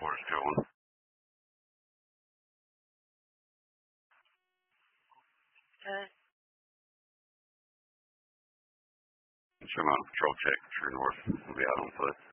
Where's it going? Good. Sure, I'm on a patrol check. True north. We'll be out on foot.